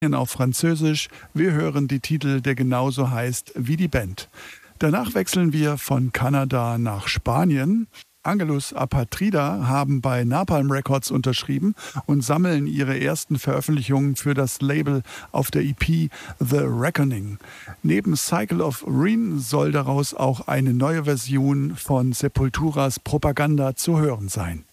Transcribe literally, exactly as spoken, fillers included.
auf Französisch. Wir hören die Titel, der genauso heißt wie die Band. Danach wechseln wir von Kanada nach Spanien. Angelus Apatrida haben bei Napalm Records unterschrieben und sammeln ihre ersten Veröffentlichungen für das Label auf der E P The Reckoning. Neben Cycle of Ruin soll daraus auch eine neue Version von Sepulturas Propaganda zu hören sein.